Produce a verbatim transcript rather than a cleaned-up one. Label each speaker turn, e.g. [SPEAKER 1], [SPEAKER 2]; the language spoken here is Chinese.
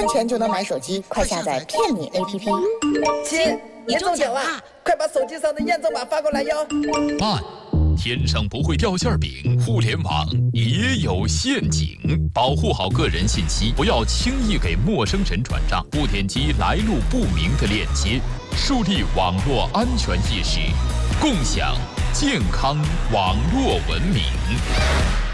[SPEAKER 1] 块钱就能买手机，快下载骗你 A P P。
[SPEAKER 2] 亲，你中奖了，快把手机上的验证码发过来哟。
[SPEAKER 3] 爸。天上不会掉馅饼，互联网也有陷阱，保护好个人信息，不要轻易给陌生人转账，不点击来路不明的链接，树立网络安全意识，共享健康网络文明。